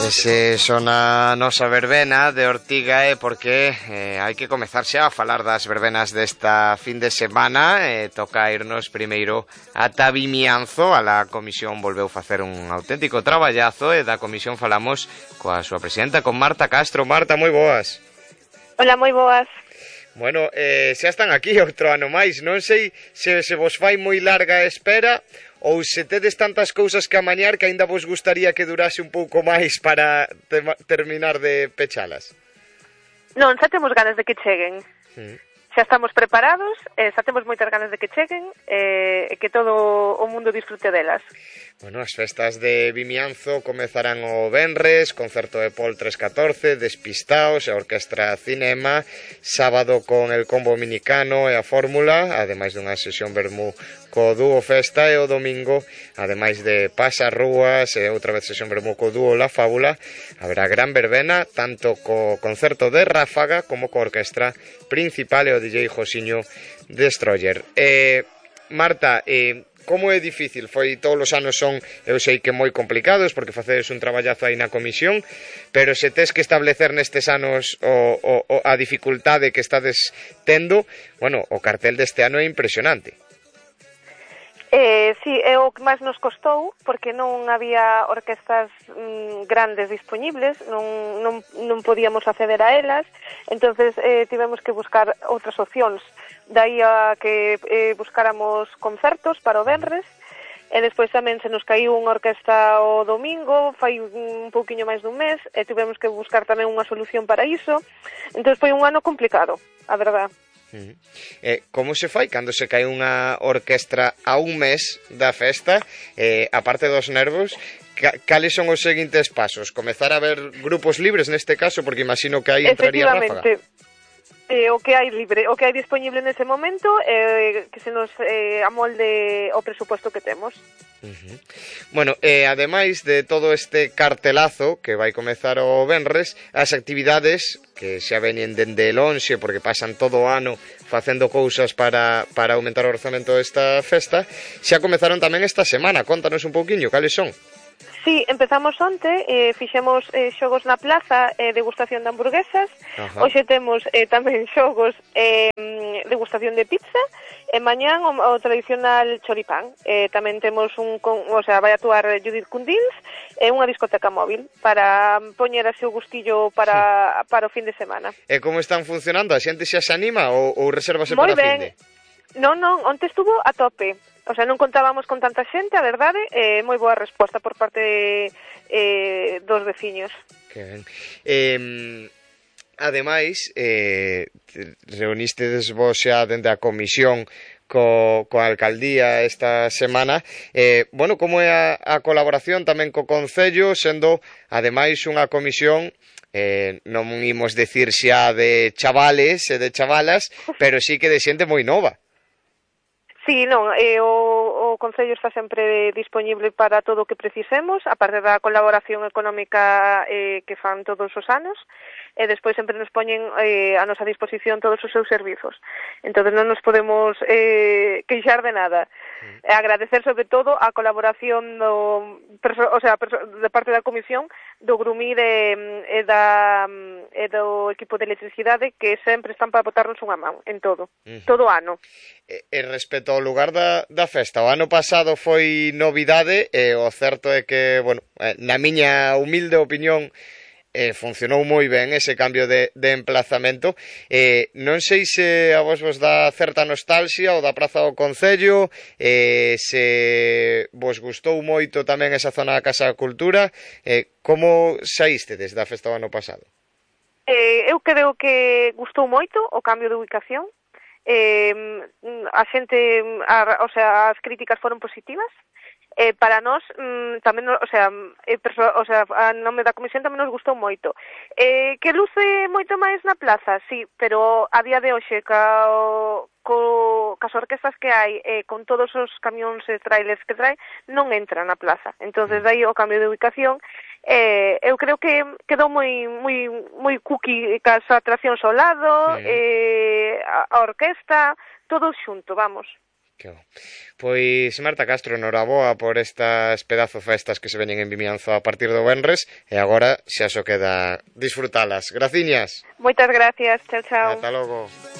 Se son a nosa verbena de Ortiga porque hai que comezar xa a falar das verbenas desta fin de semana. Toca irnos primeiro ata Vimianzo. A la comisión volveu facer un auténtico traballazo e da comisión falamos coa súa presidenta, con Marta Castro. Marta, moi boas. Hola, moi boas. Bueno, xa están aquí outro ano máis. Non sei se vos fai moi larga a espera ou se tedes tantas cousas que amañar que aínda vos gustaría que durase un pouco máis para terminar de pechalas. Non, xa temos ganas de que cheguen. Xa estamos preparados, xa temos moitas ganas de que cheguen e que todo o mundo disfrute delas. Bueno, as festas de Vimianzo comezarán o venres, concerto de Pol 314, Despistaos, a Orquestra Cinema, sábado con el Combo Minicano e a Fórmula, ademais dunha sesión vermú co Dúo Festa, e o domingo, ademais de Pasarrúas e outra vez sesión vermú co Dúo La Fábula, haberá gran verbena, tanto co concerto de Ráfaga como co orquestra principal e o DJ Josiño Destroyer. Marta, como é difícil? Foi todos os anos son, eu sei que moi complicados porque facedes un traballazo aí na comisión, pero se tes que establecer nestes anos a dificultade que estades tendo, bueno, o cartel deste ano é impresionante. Sí, é o que máis nos costou porque non había orquestas grandes dispoñibles, non podíamos acceder a elas, entonces tivemos que buscar outras opcións. Daí a que buscáramos concertos para o venres, e despois tamén se nos caíu unha orquesta o domingo, fai un pouquiño máis dun mes, e tivemos que buscar tamén unha solución para iso, entón foi un ano complicado, a verdad. Como se fai cando se cae unha orquestra a un mes da festa, aparte dos nervos, cales son os seguintes pasos? Comezar a ver grupos libres neste caso, porque imagino que aí entraría Ráfaga. O que hai libre, o que hai disponible nese momento, que se nos amolde o presuposto que temos. Bueno, ademais de todo este cartelazo que vai comezar o venres, as actividades que xa veñen dende el 11, porque pasan todo o ano facendo cousas para aumentar o orzamento desta festa, xa comezaron tamén esta semana. Contanos un pouquiño, cales son? Sí, empezamos onte, fixemos xogos na plaza, degustación de hamburguesas. Hoxe temos tamén xogos, degustación de pizza, e mañán o tradicional choripán. Tamén temos vai actuar Judith Cundins, e unha discoteca móvil para poñer así o gustillo para o fin de semana. E como están funcionando? A xente xa se anima ou reservase para fin de? Non, onte estuvo a tope. O sea, non contábamos con tanta xente, a verdade, moi boa resposta por parte dos veciños. Que ben. Ademais, reunistedes vos xa dende a comisión coa alcaldía esta semana. Bueno, como é a colaboración tamén co Concello, sendo ademais unha comisión, non imos decir xa de chavales e de chavalas, pero sí que de xente moi nova. Sí, non, o Concello está sempre disponible para todo o que precisemos, a parte da colaboración económica que fan todos os anos, e despois sempre nos poñen a nosa disposición todos os seus servizos. Entón non nos podemos queixar de nada. Agradecer sobre todo a colaboración de parte da comisión, do Grumir e do equipo de electricidade, que sempre están para botarnos unha man en todo o ano. E respecto ao lugar da festa, o ano pasado foi novidade, e o certo é que, bueno, na miña humilde opinión, funcionou moi ben ese cambio de emplazamento. Non sei se a vos dá certa nostalgia o da Praza do Concello, se vos gustou moito tamén esa zona da Casa da Cultura. Como saíste desde a festa do ano pasado? Eu creo que gustou moito o cambio de ubicación. A xente, as críticas foron positivas. Para nós tamén, a nome da comisión tamén nos gustou moito. Que luce moito máis na plaza, sí, pero a día de hoxe cas orquestas que hai, con todos os camións e trailers que trae, non entra na plaza. Entonces dai o cambio de ubicación. Eu creo que quedou moi cookie cas atraccións ao lado, a orquesta, todo xunto, vamos. Pois Marta Castro, noraboa por estas pedazo festas que se veñen en Vimianzo a partir do venres e agora xa só queda disfrutalas. Graciñas. Moitas gracias, chao, chao. Ata logo.